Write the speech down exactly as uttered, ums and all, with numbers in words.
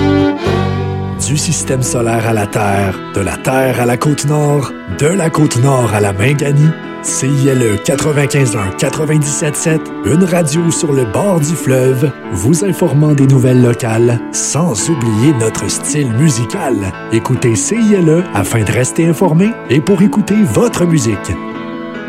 Du système solaire à la Terre, de la Terre à la Côte-Nord, de la Côte-Nord à la Minganie, C I L E quatre-vingt-quinze un quatre-vingt-dix-sept sept, une radio sur le bord du fleuve, vous informant des nouvelles locales, sans oublier notre style musical. Écoutez C I L E afin de rester informé et pour écouter votre musique.